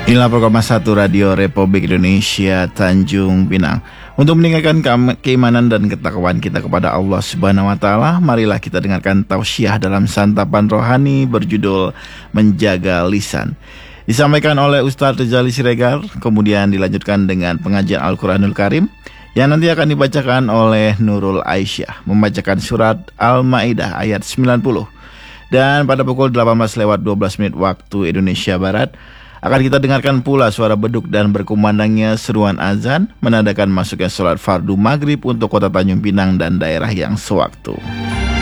Inilah program 1 Radio Republik Indonesia Tanjung Pinang. Untuk meningkatkan keimanan dan ketakwaan kita kepada Allah Subhanahu wa taala, marilah kita dengarkan tausiah dalam santapan rohani berjudul Menjaga Lisan. Disampaikan oleh Ustadz Rizali Siregar, kemudian dilanjutkan dengan pengajian Al-Quranul Karim yang nanti akan dibacakan oleh Nurul Aisyah, membacakan surat Al-Maidah ayat 90. Dan pada pukul 18:12 waktu Indonesia Barat akan kita dengarkan pula suara beduk dan berkumandangnya seruan azan menandakan masuknya sholat fardu maghrib untuk kota Tanjung Pinang dan daerah yang sewaktu.